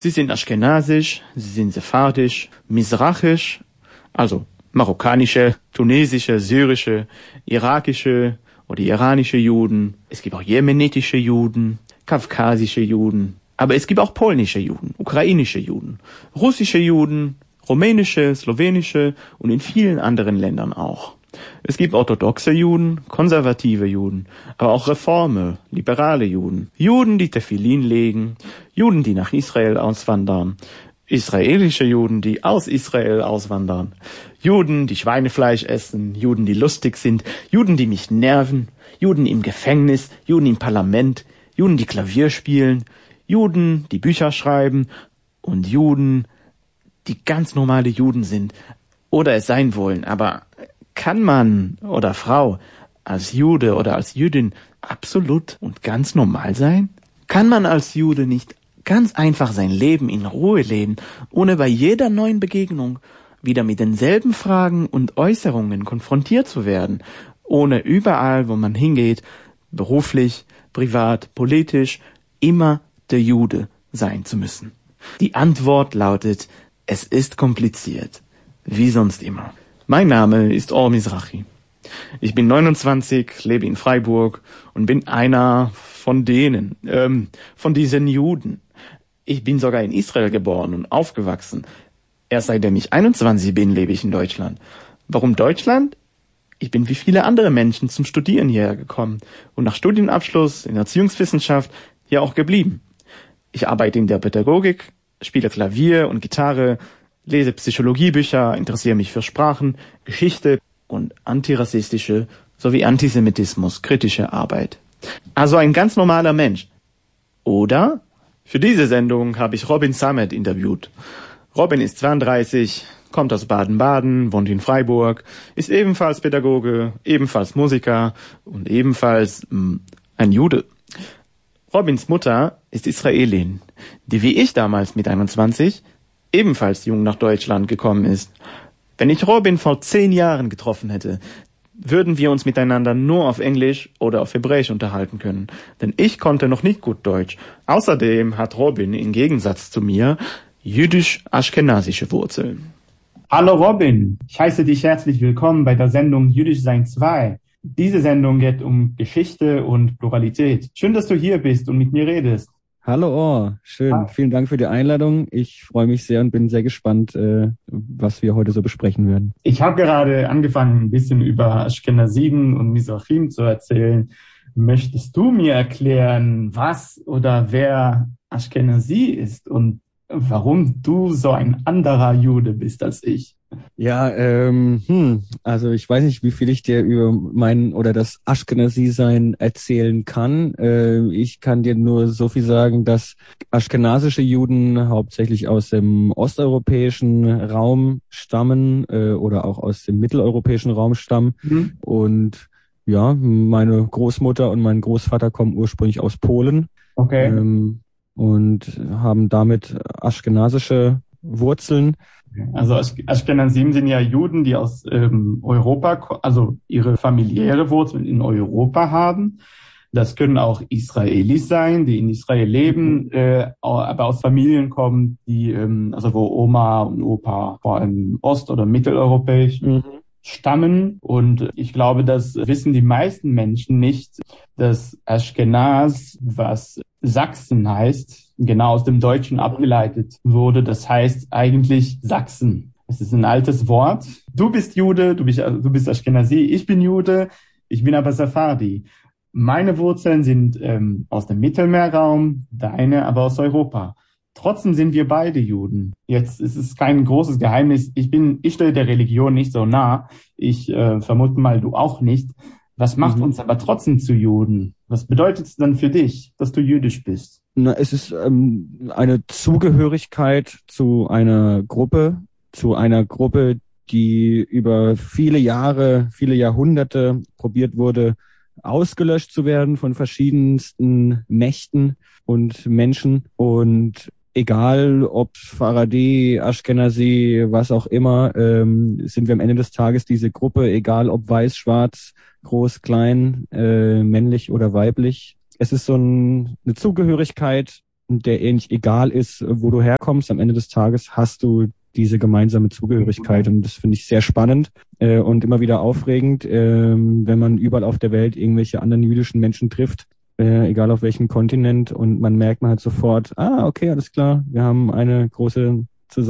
Sie sind aschkenasisch, sie sind sephardisch, misrachisch, also marokkanische, tunesische, syrische, irakische oder iranische Juden. Es gibt auch jemenitische Juden, kaukasische Juden. Aber es gibt auch polnische Juden, ukrainische Juden, russische Juden, rumänische, slowenische und in vielen anderen Ländern auch. Es gibt orthodoxe Juden, konservative Juden, aber auch Reforme, liberale Juden, Juden, die Tefillin legen, Juden, die nach Israel auswandern, israelische Juden, die aus Israel auswandern, Juden, die Schweinefleisch essen, Juden, die lustig sind, Juden, die mich nerven, Juden im Gefängnis, Juden im Parlament, Juden, die Klavier spielen, Juden, die Bücher schreiben und Juden, die ganz normale Juden sind oder es sein wollen. Aber kann man oder Frau als Jude oder als Jüdin absolut und ganz normal sein? Kann man als Jude nicht ganz einfach sein Leben in Ruhe leben, ohne bei jeder neuen Begegnung wieder mit denselben Fragen und Äußerungen konfrontiert zu werden, ohne überall, wo man hingeht, beruflich, privat, politisch, immer der Jude sein zu müssen? Die Antwort lautet, es ist kompliziert, wie sonst immer. Mein Name ist Or Mizrahi. Ich bin 29, lebe in Freiburg und bin einer von diesen Juden. Ich bin sogar in Israel geboren und aufgewachsen. Erst seitdem ich 21 bin, lebe ich in Deutschland. Warum Deutschland? Ich bin wie viele andere Menschen zum Studieren hierher gekommen und nach Studienabschluss in Erziehungswissenschaft hier auch geblieben. Ich arbeite in der Pädagogik, spiele Klavier und Gitarre, lese Psychologiebücher, interessiere mich für Sprachen, Geschichte und antirassistische sowie Antisemitismus kritische Arbeit. Also ein ganz normaler Mensch. Oder? Für diese Sendung habe ich Robin Samet interviewt. Robin ist 32, kommt aus Baden-Baden, wohnt in Freiburg, ist ebenfalls Pädagoge, ebenfalls Musiker und ebenfalls ein Jude. Robins Mutter ist Israelin, die wie ich damals mit 21 ebenfalls jung nach Deutschland gekommen ist. Wenn ich Robin vor 10 Jahren getroffen hätte, würden wir uns miteinander nur auf Englisch oder auf Hebräisch unterhalten können, denn ich konnte noch nicht gut Deutsch. Außerdem hat Robin im Gegensatz zu mir jüdisch-aschkenasische Wurzeln. Hallo Robin, ich heiße dich herzlich willkommen bei der Sendung Jüdisch Sein 2. Diese Sendung geht um Geschichte und Pluralität. Schön, dass du hier bist und mit mir redest. Hallo Or, schön. Vielen Dank für die Einladung. Ich freue mich sehr und bin sehr gespannt, was wir heute so besprechen werden. Ich habe gerade angefangen, ein bisschen über Aschkenasiden und Mizrahim zu erzählen. Möchtest du mir erklären, was oder wer Aschkenasi ist und warum du so ein anderer Jude bist als ich? Ja, also ich weiß nicht, wie viel ich dir über mein oder das Aschkenasi-Sein erzählen kann. Ich kann dir nur so viel sagen, dass aschkenasische Juden hauptsächlich aus dem osteuropäischen Raum stammen oder auch aus dem mitteleuropäischen Raum stammen. Mhm. Und ja, meine Großmutter und mein Großvater kommen ursprünglich aus Polen. Okay. Und haben damit aschkenasische Wurzeln. Also Aschkenasim sind ja Juden, die aus Europa, also ihre familiäre Wurzeln in Europa haben. Das können auch Israelis sein, die in Israel leben, aber aus Familien kommen, die also wo Oma und Opa vor allem ost- oder mitteleuropäisch stammen. Und ich glaube, das wissen die meisten Menschen nicht, dass Aschkenaz, was Sachsen heißt, genau aus dem Deutschen abgeleitet wurde. Das heißt eigentlich Sachsen. Es ist ein altes Wort. Du bist Jude, du bist Aschkenasi, ich bin Jude, ich bin aber Sephardi. Meine Wurzeln sind aus dem Mittelmeerraum, deine aber aus Europa. Trotzdem sind wir beide Juden. Jetzt ist es kein großes Geheimnis. Ich stehe der Religion nicht so nah. Ich vermute mal, du auch nicht. Was macht uns aber trotzdem zu Juden? Was bedeutet es dann für dich, dass du jüdisch bist? Na, es ist eine Zugehörigkeit zu einer Gruppe, die über viele Jahre, viele Jahrhunderte probiert wurde, ausgelöscht zu werden von verschiedensten Mächten und Menschen. Und egal ob Sephardi, Aschkenasi, was auch immer, sind wir am Ende des Tages diese Gruppe, egal ob weiß, schwarz, groß, klein, männlich oder weiblich. Es ist so eine Zugehörigkeit der eigentlich egal ist, wo du herkommst. Am Ende des Tages hast du diese gemeinsame Zugehörigkeit und das finde ich sehr spannend und immer wieder aufregend, wenn man überall auf der Welt irgendwelche anderen jüdischen Menschen trifft, egal auf welchem Kontinent, und man merkt halt sofort, okay, alles klar, wir haben eine große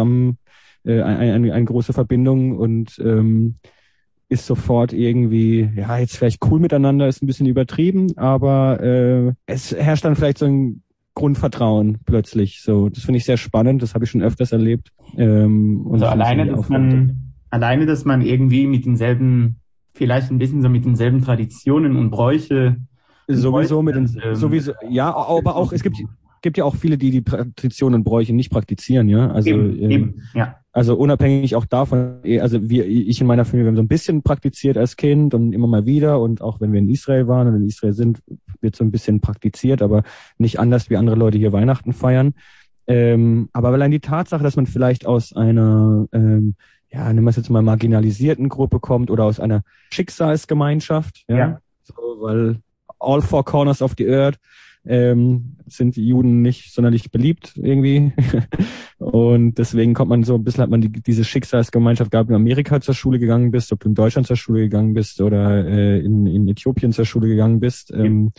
eine große Verbindung und ist sofort irgendwie, ja, jetzt vielleicht cool miteinander, ist ein bisschen übertrieben, aber es herrscht dann vielleicht so ein Grundvertrauen plötzlich. So, das finde ich sehr spannend, das habe ich schon öfters erlebt. Und also alleine, dass man irgendwie mit denselben, vielleicht ein bisschen so mit denselben Traditionen und Bräuche. Sowieso ja, aber auch, es gibt ja auch viele, die Traditionen und Bräuche nicht praktizieren, ja. Also, ja. Also unabhängig auch davon, also ich in meiner Familie, wir haben so ein bisschen praktiziert als Kind und immer mal wieder, und auch wenn wir in Israel waren und in Israel sind, wird so ein bisschen praktiziert, aber nicht anders wie andere Leute hier Weihnachten feiern. Aber allein die Tatsache, dass man vielleicht aus einer, nehmen wir es jetzt mal, marginalisierten Gruppe kommt oder aus einer Schicksalsgemeinschaft, ja. So, weil all four corners of the earth sind die Juden nicht sonderlich beliebt irgendwie. Und deswegen kommt man so ein bisschen, hat man diese Schicksalsgemeinschaft gehabt, in Amerika zur Schule gegangen bist, ob du in Deutschland zur Schule gegangen bist oder in Äthiopien zur Schule gegangen bist,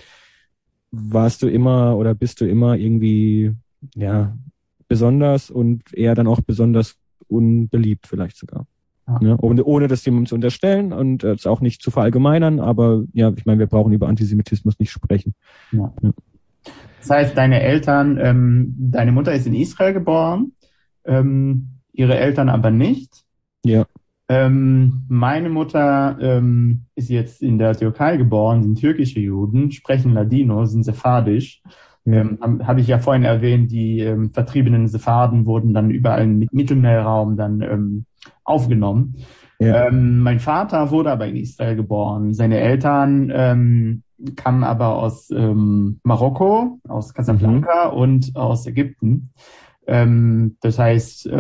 warst du immer oder bist du immer irgendwie, ja, besonders und eher dann auch besonders unbeliebt vielleicht sogar. Ja, ohne das jemandem zu unterstellen und es auch nicht zu verallgemeinern, aber ja, ich meine, wir brauchen über Antisemitismus nicht sprechen. Ja. Das heißt, deine Eltern, deine Mutter ist in Israel geboren, ihre Eltern aber nicht. Ja. Meine Mutter ist jetzt in der Türkei geboren, sind türkische Juden, sprechen Ladino, sind sephardisch. Habe ich ja vorhin erwähnt, die vertriebenen Sepharden wurden dann überall im Mittelmeerraum dann aufgenommen. Ja. Mein Vater wurde aber in Israel geboren. Seine Eltern kamen aber aus Marokko, aus Casablanca und aus Ägypten. Das heißt,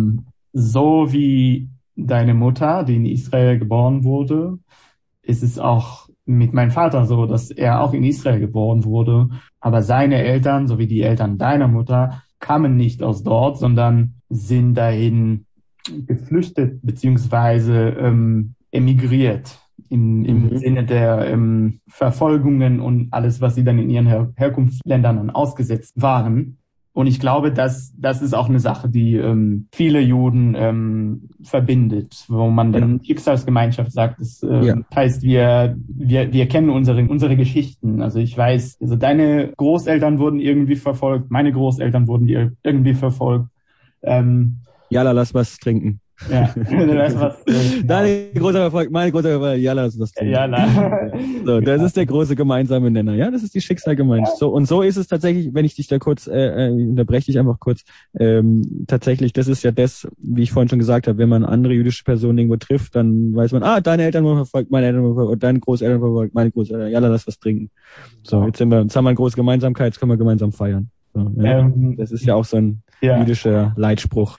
so wie deine Mutter, die in Israel geboren wurde, ist es auch mit meinem Vater so, dass er auch in Israel geboren wurde. Aber seine Eltern, sowie die Eltern deiner Mutter, kamen nicht aus dort, sondern sind dahin geflüchtet beziehungsweise emigriert im Sinne der Verfolgungen und alles, was sie dann in ihren Herkunftsländern dann ausgesetzt waren. Und ich glaube, das ist auch eine Sache, die viele Juden verbindet, wo man dann Schicksalsgemeinschaft sagt. Das heißt, wir kennen unsere Geschichten. Also ich weiß, also deine Großeltern wurden irgendwie verfolgt, meine Großeltern wurden irgendwie verfolgt. Jalla, lass was trinken. Ja, lass was trinken. Deine große Erfolg, meine große Erfolg, Jalla, lass was trinken. Jalla. So, das ist der große gemeinsame Nenner. Ja, das ist die Schicksalgemeinschaft. So, und so ist es tatsächlich, wenn ich dich da kurz, unterbreche dich einfach kurz, tatsächlich, das ist ja das, wie ich vorhin schon gesagt habe, wenn man andere jüdische Personen irgendwo trifft, dann weiß man, deine Eltern wurden verfolgt, meine Eltern wurden verfolgt, und deine Großeltern verfolgt, meine Großeltern, Jalla, lass was trinken. So, jetzt haben wir eine große Gemeinsamkeit, jetzt können wir gemeinsam feiern. So, ja. Das ist ja auch so ein jüdischer Leitspruch.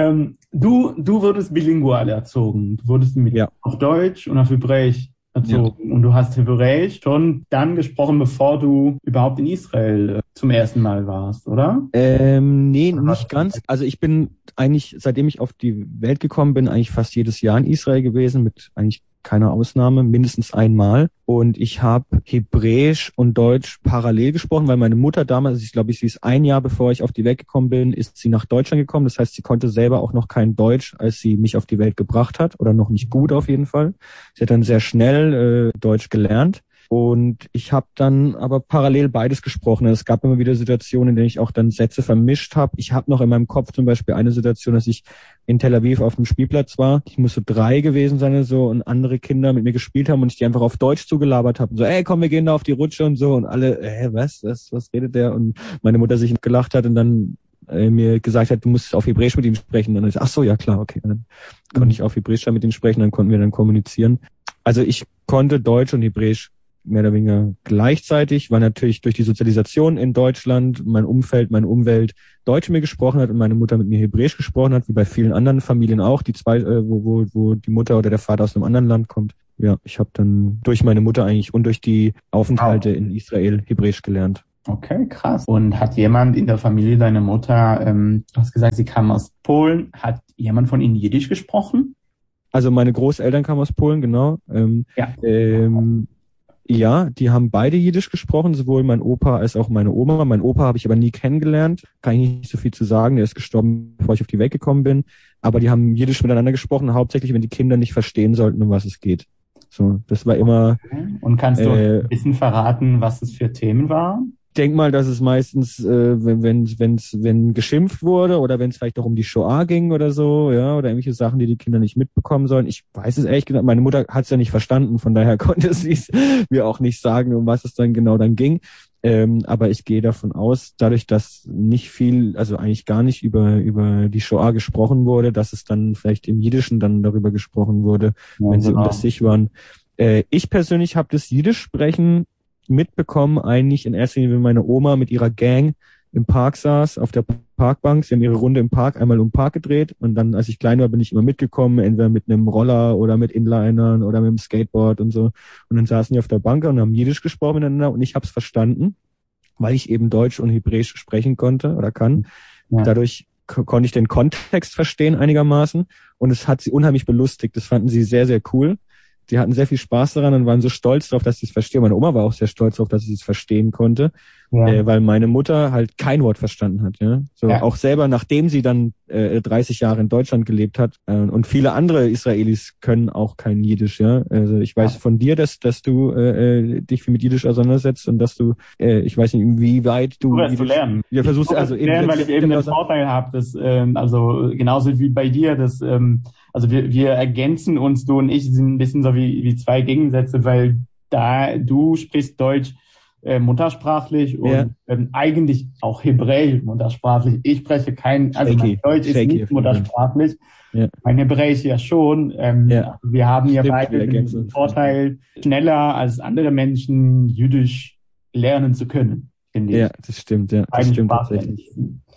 Du wurdest bilingual erzogen. Du wurdest auf Deutsch und auf Hebräisch erzogen. Und du hast Hebräisch schon dann gesprochen, bevor du überhaupt in Israel zum ersten Mal warst, oder? Nee, nicht ganz. Also ich bin eigentlich, seitdem ich auf die Welt gekommen bin, eigentlich fast jedes Jahr in Israel gewesen, mit eigentlich keiner Ausnahme, mindestens einmal. Und ich habe Hebräisch und Deutsch parallel gesprochen, weil meine Mutter damals, ich glaube, sie ist ein Jahr bevor ich auf die Welt gekommen bin, ist sie nach Deutschland gekommen. Das heißt, sie konnte selber auch noch kein Deutsch, als sie mich auf die Welt gebracht hat, oder noch nicht gut auf jeden Fall. Sie hat dann sehr schnell Deutsch gelernt. Und ich habe dann aber parallel beides gesprochen. Es gab immer wieder Situationen, in denen ich auch dann Sätze vermischt habe. Ich habe noch in meinem Kopf zum Beispiel eine Situation, dass ich in Tel Aviv auf dem Spielplatz war. Ich muss so 3 gewesen sein oder so, und andere Kinder mit mir gespielt haben und ich die einfach auf Deutsch zugelabert habe. So, komm, wir gehen da auf die Rutsche und so. Und alle, was redet der? Und meine Mutter sich gelacht hat und dann mir gesagt hat, du musst auf Hebräisch mit ihm sprechen. Und dann ich, ach so, ja klar, okay. Und dann konnte ich auf Hebräisch mit ihm sprechen, dann konnten wir dann kommunizieren. Also ich konnte Deutsch und Hebräisch mehr oder weniger gleichzeitig, weil natürlich durch die Sozialisation in Deutschland meine Umwelt Deutsch mit mir gesprochen hat und meine Mutter mit mir Hebräisch gesprochen hat, wie bei vielen anderen Familien auch, die zwei, wo die Mutter oder der Vater aus einem anderen Land kommt. Ja, ich habe dann durch meine Mutter eigentlich und durch die Aufenthalte in Israel Hebräisch gelernt. Okay, krass. Und hat jemand in der Familie deiner Mutter, du hast gesagt, sie kam aus Polen, hat jemand von ihnen Jiddisch gesprochen? Also meine Großeltern kamen aus Polen, genau. Ja. Ja, die haben beide Jiddisch gesprochen, sowohl mein Opa als auch meine Oma. Mein Opa habe ich aber nie kennengelernt, kann ich nicht so viel zu sagen. Der ist gestorben, bevor ich auf die Welt gekommen bin. Aber die haben Jiddisch miteinander gesprochen, hauptsächlich, wenn die Kinder nicht verstehen sollten, um was es geht. So, das war immer. Okay. Und kannst du ein bisschen verraten, was es für Themen waren? Denk mal, dass es meistens, wenn geschimpft wurde oder wenn es vielleicht auch um die Shoah ging oder so, ja, oder irgendwelche Sachen, die die Kinder nicht mitbekommen sollen. Ich weiß es ehrlich gesagt, meine Mutter hat es ja nicht verstanden, von daher konnte sie es mir auch nicht sagen, um was es dann genau dann ging. Aber ich gehe davon aus, dadurch, dass nicht viel, also eigentlich gar nicht über die Shoah gesprochen wurde, dass es dann vielleicht im Jiddischen dann darüber gesprochen wurde, Ja, wenn sie genau. unter sich waren. Ich persönlich habe das Jiddisch sprechen mitbekommen, eigentlich in erster Linie, wenn meine Oma mit ihrer Gang im Park saß, auf der Parkbank. Sie haben ihre Runde im Park einmal um den Park gedreht und dann, als ich klein war, bin ich immer mitgekommen, entweder mit einem Roller oder mit Inlinern oder mit dem Skateboard und so. Und dann saßen die auf der Bank und haben Jiddisch gesprochen miteinander und ich habe es verstanden, weil ich eben Deutsch und Hebräisch sprechen konnte oder kann. Ja. Dadurch konnte ich den Kontext verstehen einigermaßen und es hat sie unheimlich belustigt. Das fanden sie sehr, sehr cool. Die hatten sehr viel Spaß daran und waren so stolz darauf, dass sie es verstehen. Meine Oma war auch sehr stolz darauf, dass sie es verstehen konnte, weil meine Mutter halt kein Wort verstanden hat. Ja, so Ja. auch selber, nachdem sie dann 30 Jahre in Deutschland gelebt hat. Und viele andere Israelis können auch kein Jiddisch. Ja, also ich weiß von dir, dass du dich viel mit Jiddisch auseinandersetzt und dass du, ich weiß nicht, inwieweit du Jiddisch zu lernen. Ja, versuchst ich also eben lernen, weil ich eben den Vorteil habe, dass also genauso wie bei dir, dass also wir ergänzen uns, du und ich sind ein bisschen so wie zwei Gegensätze, weil du sprichst Deutsch muttersprachlich und eigentlich auch Hebräisch muttersprachlich. Ich spreche mein Deutsch ist nicht muttersprachlich, mein Hebräisch ja schon. Wir haben ja beide den Vorteil, schneller als andere Menschen Jiddisch lernen zu können, finde ich. Ja, das stimmt, ja. Das stimmt tatsächlich.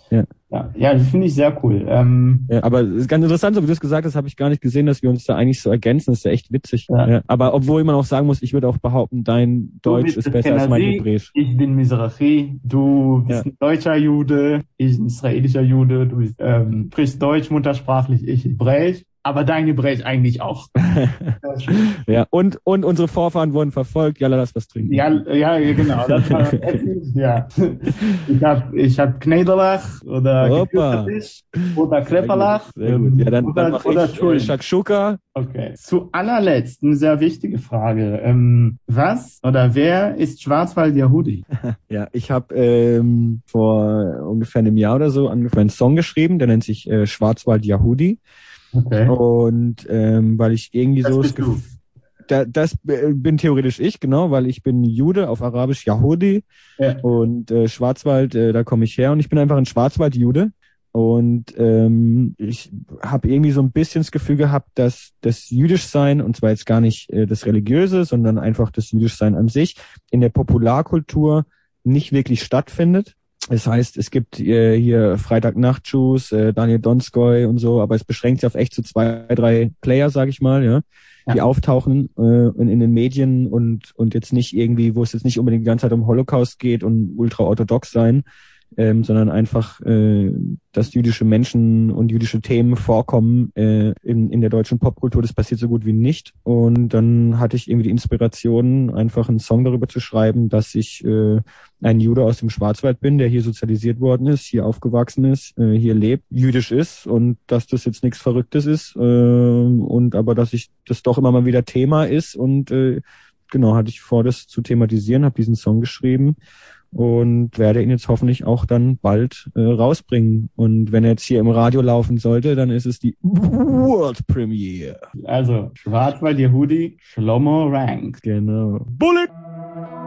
Ja, das finde ich sehr cool. Ja, aber es ist ganz interessant, so wie du es gesagt hast, habe ich gar nicht gesehen, dass wir uns da eigentlich so ergänzen. Das ist ja echt witzig. Ja, aber obwohl man auch sagen muss, ich würde auch behaupten, dein Deutsch ist besser als mein Hebräisch. Ich bin Mizrachi, du bist ein deutscher Jude, ich ein israelischer Jude, du sprichst Deutsch muttersprachlich, ich Hebräisch. Aber dein Hebräisch eigentlich auch. Ja, und unsere Vorfahren wurden verfolgt. Ja, lass was trinken. Ja, genau. Das war ja. Ich hab Kneiderlach oder Gefürchterlich oder Krepperlach. Sehr gut. Ja, dann mache ich Shakshuka. Okay. Zu allerletzt eine sehr wichtige Frage. Was oder wer ist Schwarzwald Yehudi? Ja, ich habe vor ungefähr einem Jahr oder so angefangen einen Song geschrieben, der nennt sich Schwarzwald Yehudi. Okay. Und weil ich irgendwie das bin theoretisch ich, genau, weil ich bin Jude, auf Arabisch Yahudi, und Schwarzwald, da komme ich her und ich bin einfach ein Schwarzwald-Jude und ich habe irgendwie so ein bisschen das Gefühl gehabt, dass das Jüdischsein, und zwar jetzt gar nicht das Religiöse, sondern einfach das Jüdischsein an sich, in der Popularkultur nicht wirklich stattfindet. Das heißt, es gibt hier Freitagnacht-Shows, Daniel Donskoy und so, aber es beschränkt sich auf echt so 2, 3 Player, sag ich mal, die auftauchen in den Medien und jetzt nicht irgendwie, wo es jetzt nicht unbedingt die ganze Zeit um Holocaust geht und ultra-orthodox sein, sondern einfach, dass jüdische Menschen und jüdische Themen vorkommen in der deutschen Popkultur. Das passiert so gut wie nicht. Und dann hatte ich irgendwie die Inspiration, einfach einen Song darüber zu schreiben, dass ich ein Jude aus dem Schwarzwald bin, der hier sozialisiert worden ist, hier aufgewachsen ist, hier lebt, jüdisch ist und dass das jetzt nichts Verrücktes ist und aber dass ich das doch immer mal wieder Thema ist und genau, hatte ich vor, das zu thematisieren, habe diesen Song geschrieben und werde ihn jetzt hoffentlich auch dann bald rausbringen. Und wenn er jetzt hier im Radio laufen sollte, dann ist es die World Premiere. Also Schwarzwald Yehudi, Shlomo Ranks. Genau. Bullet!